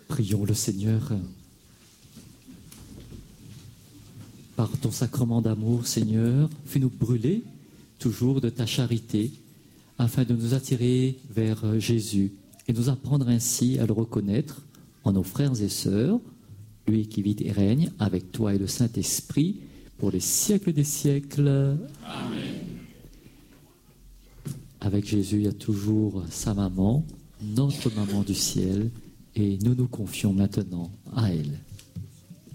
Prions le Seigneur. Par ton sacrement d'amour, Seigneur, fais-nous brûler toujours de ta charité, afin de nous attirer vers Jésus et nous apprendre ainsi à le reconnaître en nos frères et sœurs, lui qui vit et règne avec toi et le Saint-Esprit pour les siècles des siècles. Amen. Avec Jésus, il y a toujours sa maman, notre maman du ciel, et nous nous confions maintenant à elle.